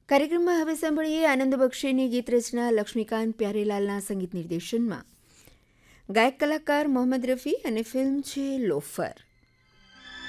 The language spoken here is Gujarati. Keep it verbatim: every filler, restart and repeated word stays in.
કાર્યક્રમમાં હવે સાંભળીએ આનંદ બક્ષીની ગીત રચના લક્ષ્મીકાંત પ્યારેલાલના સંગીત નિર્દેશનમાં. ગાયક કલાકાર મોહમ્મદ રફી અને ફિલ્મ છે લોફર.